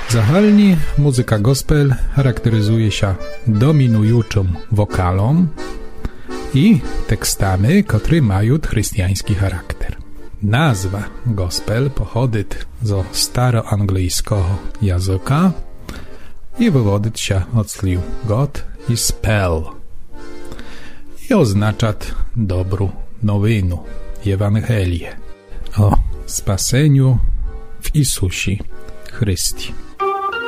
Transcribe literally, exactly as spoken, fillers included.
Zachwalnie muzyka gospel charakteryzuje się dominującą wokalą i tekstami, które mają chrześcijański charakter. Nazwa gospel pochodzi ze staroangielskiego języka i wywodzi się od słów God i spell i oznacza dobrą nowinę, Ewangelię o spaseniu w Jezusie Chryście.